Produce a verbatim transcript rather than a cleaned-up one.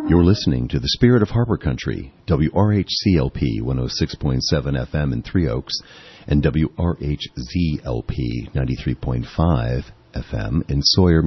You're listening to the Spirit of Harbor Country, W R H C L P one oh six point seven F M in Three Oaks and W R H Z L P ninety-three point five F M in Sawyer,